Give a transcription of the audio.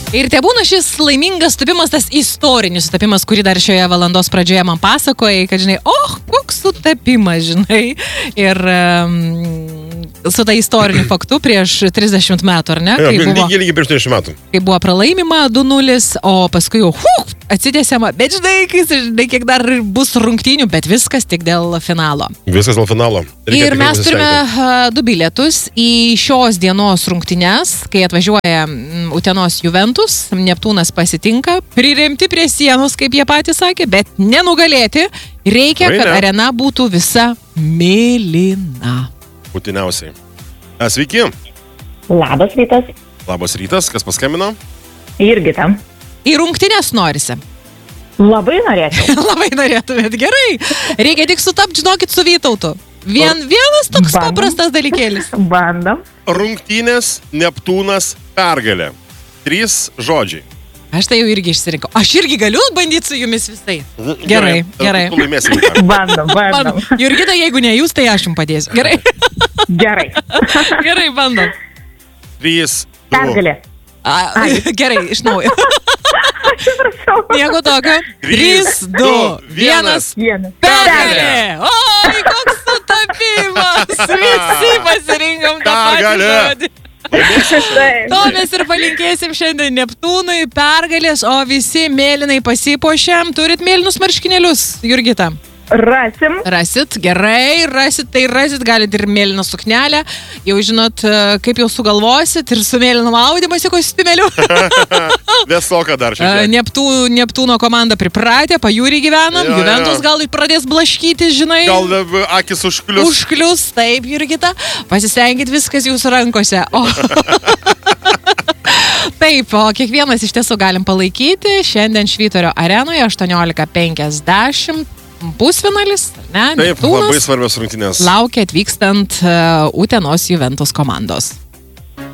Ir te būna šis laimingas sutapimas, tas istorinis sutapimas, kurį dar šioje valandos pradžioje man pasakojai, kad, žinai, koks sutapimas, žinai. Ir su ta istoriniu faktu prieš 30 metų, ar ne? Lygiai prieš 30 metų. Kai buvo pralaimima 2-0, o paskui jau atsitęsiama, bet žinai, kiek dar bus rungtynių, bet viskas tik dėl finalo. Viskas dėl finalo. Ir mes turime 2 bilietus į šios dienos rungtynes, kai atvažiuoja Utenos Juventus, Neptūnas pasitinka, priremti prie sienos, kaip jie patys sakė, bet nenugalėti. Reikia, kad arena būtų visa mėlyna. Būtiniausiai. Sveiki. Labas rytas. Labas rytas, kas paskambino? Jurgita. Į rungtynes norisi. Labai norėčiau. Labai norėtumėt, gerai. Reikia tik sutapti, žinokit, su Vytautu. Vienas toks paprastas dalykėlis. Bandom. Rungtynės, Neptūnas, pergalė. 3 žodžiai. Aš tai jau irgi išsirinkau. Aš irgi galiu bandyti su jumis visai. Gerai. Bandom. Jurgita, jeigu ne jūs, tai aš jums padėsiu. Gerai. Gerai, bandom. 3, 2. Pergalė. Gerai, iš naujo. Atsiprašau. Nieko tokio. 3, 2, 1. Pergalė. Oi, koks sutapimas. Visi pasirinkom tą patį žodį. To mes ir palinkėsim šiandien Neptūnui pergalės, o visi mėlynai pasipuošiam. Turit mėlynus marškinėlius, Jurgita? Rasit, gerai, rasit, galit ir mėlyną suknelę. Jau žinot, kaip jau sugalvosit ir su mėlynu audimasi kostiumėliu. Vėsoka dar šiandien. Neptūno komanda pripratė, pajūrį gyvenam, Juventus gal pradės blaškyti, žinai. Gal akis užklius. Užklius, taip, Jurgita. Pasistengit, viskas jūsų rankose. Taip, o kiekvienas iš tiesų galim palaikyti. Šiandien Švyturio arenoje 18:50. Pusfinalis, ne? Taip, labai svarbios rungtynės. Laukia atvykstant Utenos Juventus komandos.